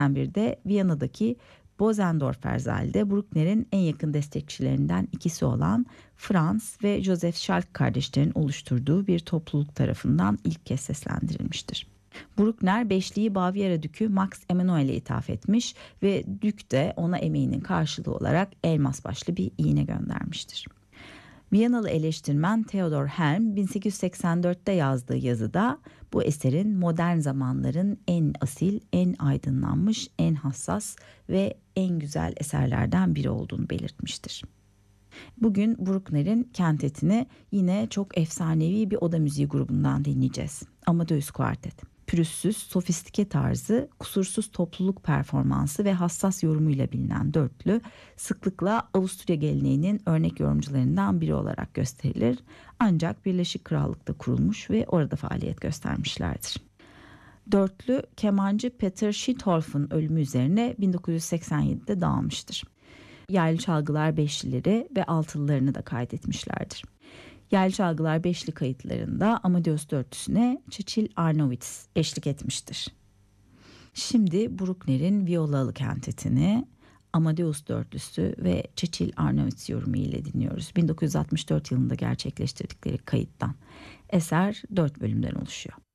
bir de Viyana'daki Bosendorfer Zaal'de Bruckner'in en yakın destekçilerinden ikisi olan Franz ve Joseph Schalk kardeşlerin oluşturduğu bir topluluk tarafından ilk kez seslendirilmiştir. Bruckner beşliği Bavyera Dükü Max Emanuel'e ithaf etmiş ve Dük de ona emeğinin karşılığı olarak elmas başlı bir iğne göndermiştir. Viyanalı eleştirmen Theodor Helm 1884'te yazdığı yazıda bu eserin modern zamanların en asil, en aydınlanmış, en hassas ve en güzel eserlerden biri olduğunu belirtmiştir. Bugün Bruckner'in Kentet'ini yine çok efsanevi bir oda müziği grubundan dinleyeceğiz. Amadeus Kuartet. Pürüzsüz, sofistike tarzı, kusursuz topluluk performansı ve hassas yorumuyla bilinen dörtlü, sıklıkla Avusturya geleneğinin örnek yorumcularından biri olarak gösterilir. Ancak Birleşik Krallık'ta kurulmuş ve orada faaliyet göstermişlerdir. Dörtlü, kemancı Peter Schietholf'un ölümü üzerine 1987'de dağılmıştır. Yaylı çalgılar beşlileri ve altılılarını da kaydetmişlerdir. Yaylı çalgılar beşli kayıtlarında Amadeus dörtlüsüne Cecil Arnowitz eşlik etmiştir. Şimdi Bruckner'in Violalı Kentetini Amadeus dörtlüsü ve Cecil Arnowitz yorumu ile dinliyoruz. 1964 yılında gerçekleştirdikleri kayıttan. Eser 4 bölümden oluşuyor.